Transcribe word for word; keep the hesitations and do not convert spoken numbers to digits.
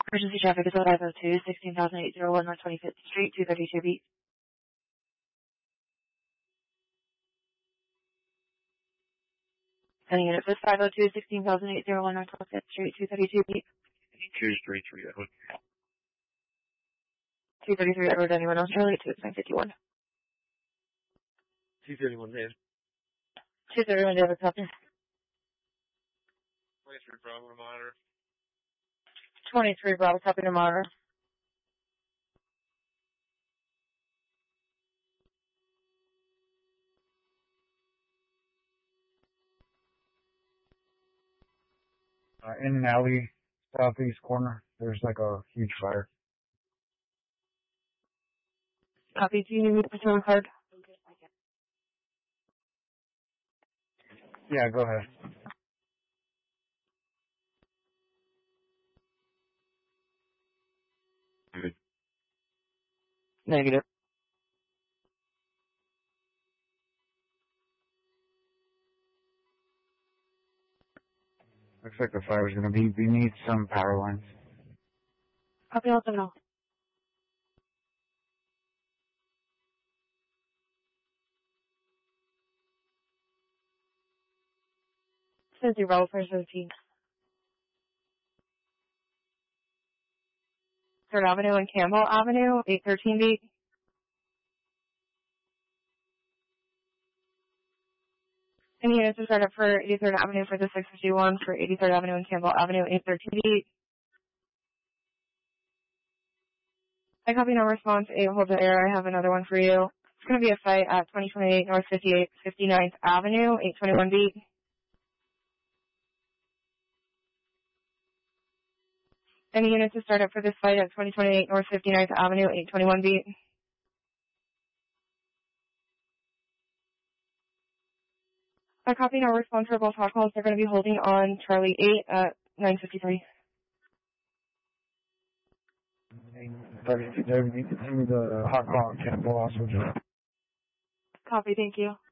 Emergency traffic is five oh two, sixteen thousand eight oh one North twenty-fifth Street, two thirty-two beat. Sending unit for five oh two, sixteen thousand eight oh one North twenty-fifth Street, two thirty-two beat. two thirty-three Edward. two thirty-three Edward, anyone else early? two nine fifty-one. two thirty-one Dave. two thirty-one David, copy. twenty-three Bravo to monitor. twenty-three Bravo, copy to monitor. Uh, in an alley, southeast corner, there's like a huge fire. Copy, do you need me to put you on card? Yeah, go ahead. Good. Negative. Looks like the fire's gonna be beneath some power lines. Copy, let them know. Says you Bravo for seventeen. Third Avenue and Campbell Avenue, eight thirteen beat. Any units are set up for eighty-third Avenue for the six fifty-one for eighty-third Avenue and Campbell Avenue, eight thirteen beat. I copy no response, eight hold the air. I have another one for you. It's going to be a fight at twenty twenty-eight North fifty-eight, fifty-ninth Avenue, eight twenty-one beat. Any units to start up for this fight at twenty twenty-eight North fifty-ninth Avenue, eight twenty-one beat. I copy no response for both hot calls. They're going to be holding on Charlie eight at nine fifty-three. Give me the hot call, Campbell also. Copy, thank you.